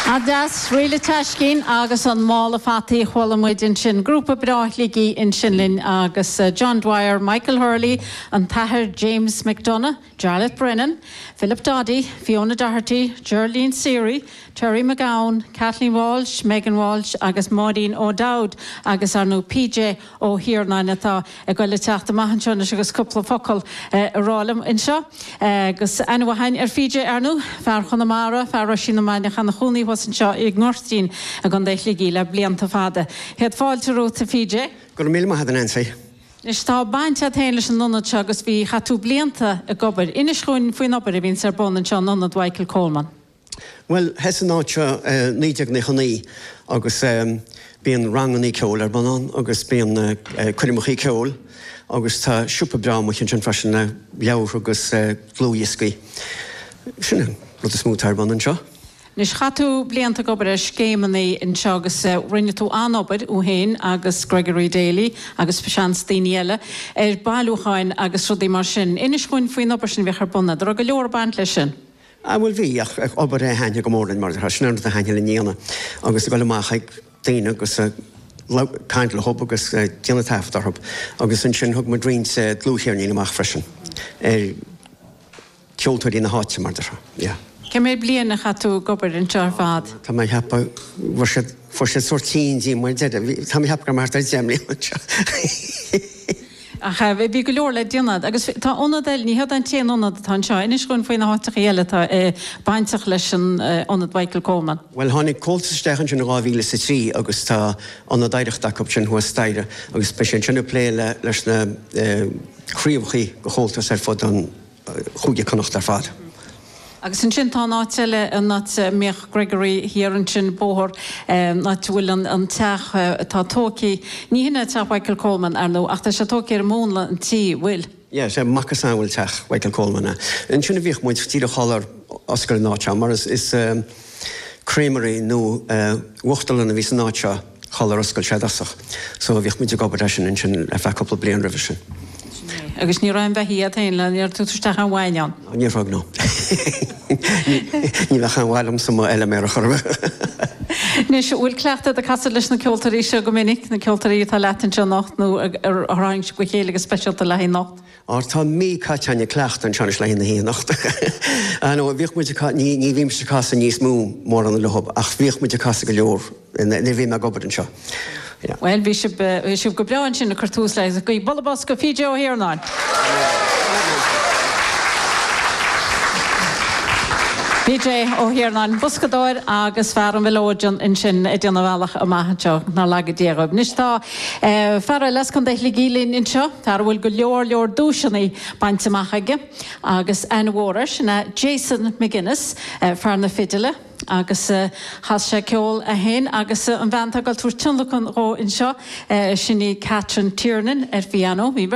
Das really tashkin agus an mála fati chhualamuid in sin grúpa bráithligi in Sinlin agus John Dwyer, Michael Hurley, an Tahir James McDonough, Jarlath Brennan, Philip Doddy, Fiona Doherty, Geraldine Seary, Terry McGowan, Kathleen Walsh, Megan Walsh agus Maudine O'Dowd agus arnú PJ ó Hiarna atá go le teachta mahanseán agus cúpla focail rálam inseo agus anhain FJ arnú fear chunamara fear sin na chana chunaí was anseo ag Northstein a gan déithligi le blianta fada. Head fáilte rúta FJ? Gur mí maith an ansai. Is tá bainte téile an nonad agus bhí chatú blianta a gobar. Inis chuin faoin obair a bhín ar bon anseo nonad Michael Coleman. Well, hes an áitse níideag na chonaí agus bíon ranganí ceol ar banan agus bíon cuirimachí ceol agus tá siúpa brámach an sin freisin na leabhar agus glúiescaí. Sinna rud a smúth ar banan seo. Nis chatú blianta gobar a scéimanaí in seo agus rinne tú anobair ó héin agus Gregory Daly agus Sean Stiniella bailúcháin agus rudí mar sin. Inis chuin faoin obair sin bhíchar buna, do go leor baint lei sin. Well, bhí ach obair é haine go mórlainn mar snar a haine le níana agus go leach ag daine agus caiint le hop agus déanana taiftarthb agus an sin thug mar drin glúchéirní amach freisin. Ceoltóirí na háite mar yeah. Ce mé bliana chatú gobar an tear fad? Tá mé hepa for sé sortíí mar dead tá mé hepa mar déimlí. Ach bhí go leor le déanad agus tá onadil ní head an téan onad tá seo inis chun faoin háteach eile tá baintach leis an onad Michael Coleman. Well, tháinig cóiltaisteach sin 2003 agus tá onad éireachta sin thua staire agus pe sin sinna pléile leis na chríomchaí go chóiltas ar fud an chuige connacht ar fad. Agus an sin tá náteile an méoch Gregory hir an sin bóthir bhfuil an teach tá tócaí ní hinna teach Michael Coleman ar nó ach tá sé tócaí ar mónla an tí bhfuil. Yeah, sé machchas an bhfuil teach Michael Coleman. An sinna bhíoh muid tíad a chalar oscar náte mar is creamery nó uachtalan a bhís náte chalar oscail sé dasach. So bhíoh muid a gobar sin in sin a bheith coppla blian rih sin. Agus ní raibh bheith híad héile níor túteach an bhaineán. Ní fág nó. Ní bheith an bhhailm sa eile mé a chorbe. Nis bhfuil cleachta a casa leis na ceoltarí seo go minic na ceoltarí tá letain seo nacht nó ar ráing go chéile go speisialta le hí nacht. Tá mí caiteanne cleachta an seanis le hí na hí nacht. Nó bhíoh muid ní bhím se casa níos mú mór an lehab ach bhíoh muid a casa go leor na bhí me gobar an seo. Yeah. Well, bhí sib go breáin sin na cartús leis go bolabás go FJ ó Hiarnáin. PJ ó Hiarnáin buscadóir agus fear an bhilóidean in sin i dtíanana bhealach a maithanteo ná legad déarab. Nis tá fear leis chun déithla gílín in seo, tar bhfuil go leor dúisinaí bainte maithaige agus anmhóra sinna Jason McGuinness fear na fidile. Agus has sé ceol a hen agus an bheantagal túr tunlachan ó in seo sinní Catherine Tiernan ar piano.